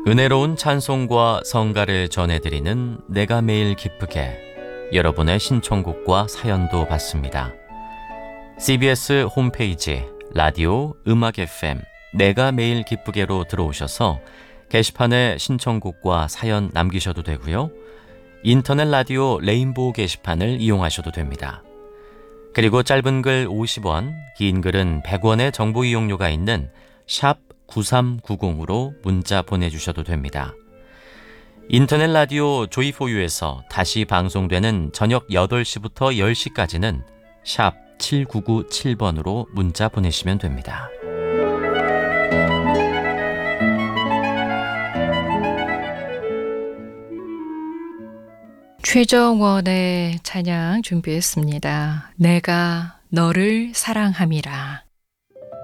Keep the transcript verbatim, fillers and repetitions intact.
은혜로운 찬송과 성가를 전해드리는 내가 매일 기쁘게, 여러분의 신청곡과 사연도 받습니다. 씨비에스 홈페이지 라디오 음악 에프엠 내가 매일 기쁘게로 들어오셔서 게시판에 신청곡과 사연 남기셔도 되고요. 인터넷 라디오 레인보우 게시판을 이용하셔도 됩니다. 그리고 짧은 글 오십 원, 긴 글은 백 원의 정보 이용료가 있는 샵 구삼구공으로 문자 보내주셔도 됩니다. 인터넷 라디오 조이포유에서 다시 방송되는 저녁 여덟 시부터 열 시까지는 샵 칠구구칠 번으로 문자 보내시면 됩니다. 최정원의 찬양 준비했습니다. 내가 너를 사랑함이라.